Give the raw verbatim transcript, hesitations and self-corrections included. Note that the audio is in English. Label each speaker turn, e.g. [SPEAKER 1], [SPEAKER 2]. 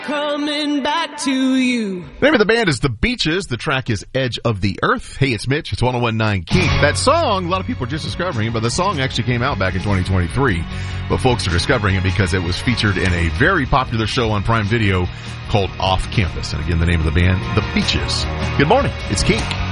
[SPEAKER 1] Coming back to you.
[SPEAKER 2] The name of the band is The Beaches. The track is Edge of the Earth. Hey, it's Mitch. It's one oh one point nine Kink. That song, a lot of people are just discovering it, but the song actually came out back in twenty twenty-three. But folks are discovering it because it was featured in a very popular show on Prime Video called Off Campus. And again, the name of the band, The Beaches. Good morning. It's Kink.